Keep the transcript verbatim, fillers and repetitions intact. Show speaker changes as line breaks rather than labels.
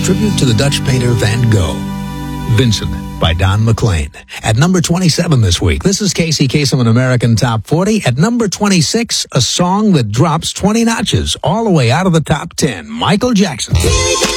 tribute to the Dutch painter Van Gogh. Vincent by Don McLean. At number twenty-seven this week, this is Casey Kasem, an American Top forty. At number twenty-six, a song that drops twenty notches all the way out of the top ten. Michael Jackson.